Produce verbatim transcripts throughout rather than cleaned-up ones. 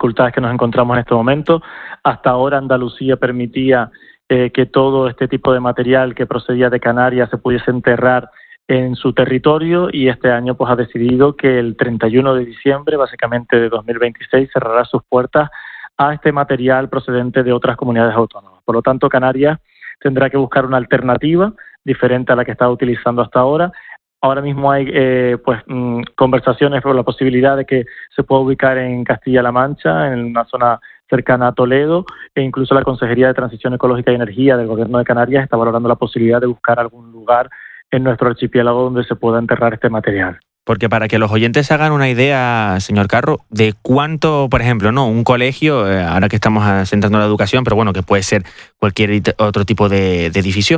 dificultades que nos encontramos en este momento. Hasta ahora Andalucía permitía eh, que todo este tipo de material que procedía de Canarias se pudiese enterrar en su territorio, y este año pues ha decidido que el treinta y uno de diciembre, básicamente de dos mil veintiséis, cerrará sus puertas a este material procedente de otras comunidades autónomas. Por lo tanto, Canarias tendrá que buscar una alternativa diferente a la que está utilizando hasta ahora. Ahora mismo hay eh, pues mmm, conversaciones por la posibilidad de que se pueda ubicar en Castilla-La Mancha, en una zona cercana a Toledo, e incluso la Consejería de Transición Ecológica y Energía del Gobierno de Canarias está valorando la posibilidad de buscar algún lugar en nuestro archipiélago donde se pueda enterrar este material. Porque para que los oyentes se hagan una idea, señor Carro, de cuánto, por ejemplo, no un colegio, eh, ahora que estamos centrando la educación, pero bueno, que puede ser cualquier otro tipo de, de edificio,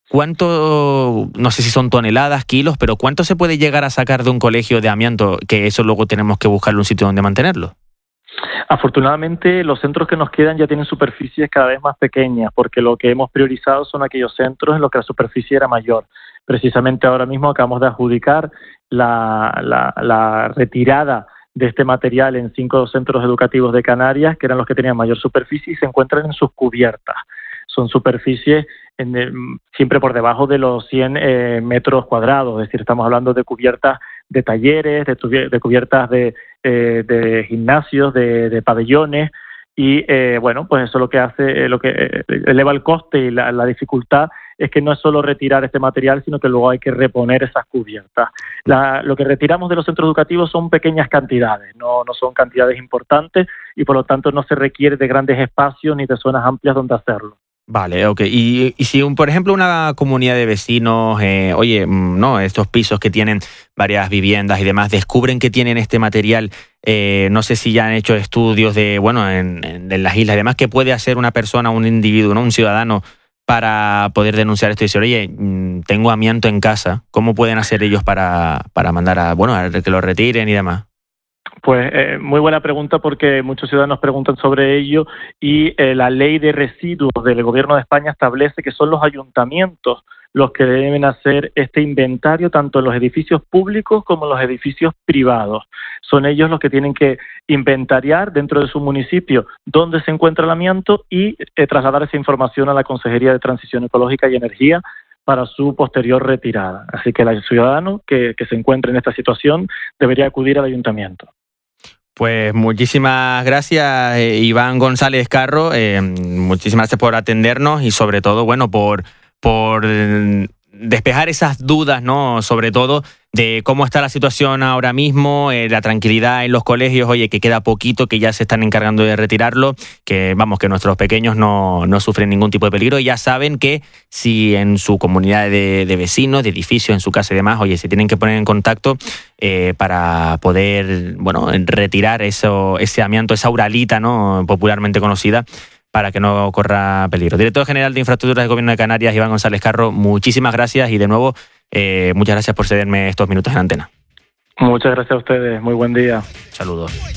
¿cuánto, no sé si son toneladas, kilos, pero cuánto se puede llegar a sacar de un colegio de amianto, que eso luego tenemos que buscarle un sitio donde mantenerlo? Afortunadamente, los centros que nos quedan ya tienen superficies cada vez más pequeñas, porque lo que hemos priorizado son aquellos centros en los que la superficie era mayor. Precisamente ahora mismo acabamos de adjudicar la, la, la retirada de este material en cinco centros educativos de Canarias, que eran los que tenían mayor superficie, y se encuentran en sus cubiertas. Son superficies en el, siempre por debajo de los cien eh, metros cuadrados, es decir, estamos hablando de cubiertas de talleres, de, de cubiertas de, eh, de gimnasios, de, de pabellones, y eh, bueno, pues eso lo que hace, eh, lo que eh, eleva el coste y la, la dificultad es que no es solo retirar este material, sino que luego hay que reponer esas cubiertas. La, lo que retiramos de los centros educativos son pequeñas cantidades, no, no son cantidades importantes, y por lo tanto no se requiere de grandes espacios ni de zonas amplias donde hacerlo. Vale, ok. Y, y si, un, por ejemplo, una comunidad de vecinos, eh, oye, no, estos pisos que tienen varias viviendas y demás, descubren que tienen este material, eh, no sé si ya han hecho estudios de, bueno, en, en, en las islas y demás, ¿qué puede hacer una persona, un individuo, ¿no? Un ciudadano, para poder denunciar esto y decir, oye, tengo amianto en casa? ¿Cómo pueden hacer ellos para, para mandar a, bueno, a que lo retiren y demás? Pues eh, muy buena pregunta, porque muchos ciudadanos preguntan sobre ello, y eh, la ley de residuos del Gobierno de España establece que son los ayuntamientos los que deben hacer este inventario tanto en los edificios públicos como en los edificios privados. Son ellos los que tienen que inventariar dentro de su municipio dónde se encuentra el amianto y eh, trasladar esa información a la Consejería de Transición Ecológica y Energía para su posterior retirada. Así que el ciudadano que, que se encuentre en esta situación debería acudir al ayuntamiento. Pues muchísimas gracias, eh, Iván González Carro, eh, muchísimas gracias por atendernos y sobre todo, bueno, por, por despejar esas dudas, ¿no? Sobre todo de cómo está la situación ahora mismo, eh, la tranquilidad en los colegios, oye, que queda poquito, que ya se están encargando de retirarlo, que vamos, que nuestros pequeños no, no sufren ningún tipo de peligro, y ya saben que si en su comunidad de, de vecinos, de edificios, en su casa y demás, oye, se tienen que poner en contacto eh, para poder, bueno, retirar eso, ese amianto, esa uralita, ¿no? Popularmente conocida, para que no corra peligro. Director General de Infraestructuras del Gobierno de Canarias, Iván González Carro, muchísimas gracias, y de nuevo, eh, muchas gracias por cederme estos minutos en antena. Muchas gracias a ustedes, muy buen día. Saludos.